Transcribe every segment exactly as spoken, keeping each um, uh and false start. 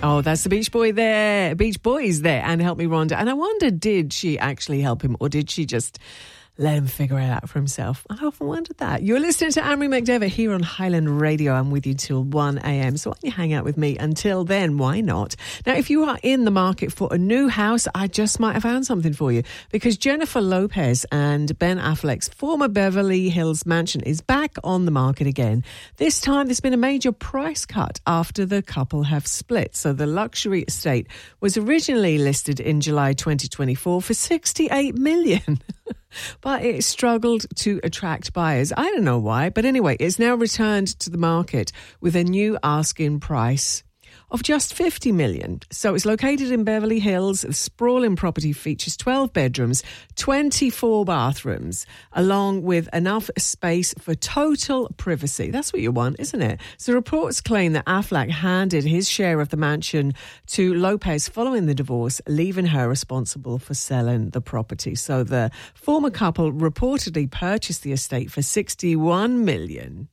Oh, that's the Beach Boy there, Beach Boys there, and Help Me Rhonda. And I wonder, did she actually help him, or did she just let him figure it out for himself? I often wondered that. You're listening to Anne-Marie McDevitt here on Highland Radio. I'm with you till one a.m. So why don't you hang out with me until then? Why not? Now, if you are in the market for a new house, I just might have found something for you, because Jennifer Lopez and Ben Affleck's former Beverly Hills mansion is back on the market again. This time, there's been a major price cut after the couple have split. So the luxury estate was originally listed in July twenty twenty-four for sixty-eight million dollars. But it struggled to attract buyers. I don't know why, but anyway, it's now returned to the market with a new asking price of just fifty million dollars. So it's located in Beverly Hills. The sprawling property features twelve bedrooms, twenty-four bathrooms, along with enough space for total privacy. That's what you want, isn't it? So reports claim that Affleck handed his share of the mansion to Lopez following the divorce, leaving her responsible for selling the property. So the former couple reportedly purchased the estate for sixty-one million dollars.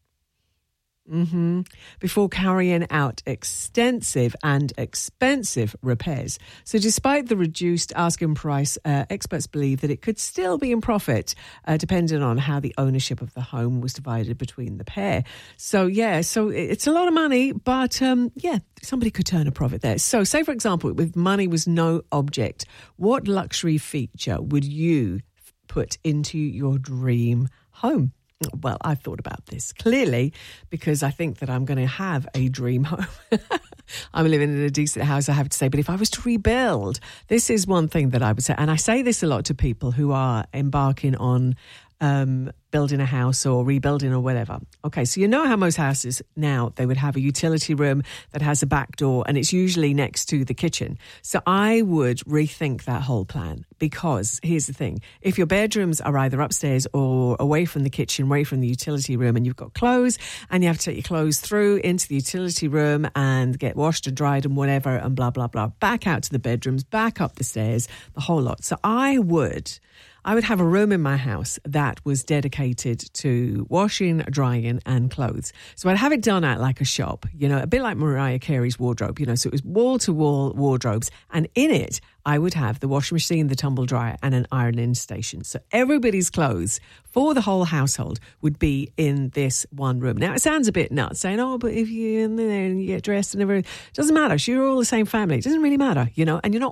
Mm-hmm. Before carrying out extensive and expensive repairs. So despite the reduced asking price, uh, experts believe that it could still be in profit, uh, depending on how the ownership of the home was divided between the pair. So, yeah, so it's a lot of money, but, um, yeah, somebody could turn a profit there. So, say, for example, if money was no object, what luxury feature would you put into your dream home? Well, I've thought about this clearly because I think that I'm going to have a dream home. I'm living in a decent house, I have to say. But if I was to rebuild, this is one thing that I would say. And I say this a lot to people who are embarking on um, building a house or rebuilding or whatever. Okay, so you know how most houses now, they would have a utility room that has a back door and it's usually next to the kitchen. So I would rethink that whole plan, because here's the thing. If your bedrooms are either upstairs or away from the kitchen, away from the utility room, and you've got clothes and you have to take your clothes through into the utility room and get washed and dried and whatever and blah, blah, blah, back out to the bedrooms, back up the stairs, the whole lot. So I would... I would have a room in my house that was dedicated to washing, drying and clothes. So I'd have it done at like a shop, you know, a bit like Mariah Carey's wardrobe, you know, so it was wall-to-wall wardrobes. And in it, I would have the washing machine, the tumble dryer and an ironing station. So everybody's clothes for the whole household would be in this one room. Now, it sounds a bit nuts saying, oh, but if you're in there and you get dressed and everything, it doesn't matter. You're all the same family. It doesn't really matter, you know, and you're not